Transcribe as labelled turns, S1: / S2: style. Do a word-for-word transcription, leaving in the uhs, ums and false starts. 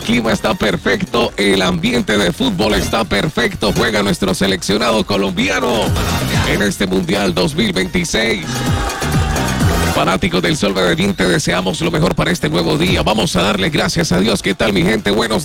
S1: clima está perfecto, el ambiente de fútbol está perfecto. Juega nuestro seleccionado colombiano en este Mundial dos mil veintiséis. Fanáticos del Sol Verde, te deseamos lo mejor para este nuevo día. Vamos a darle gracias a Dios. ¿Qué tal, mi gente? Buenos días.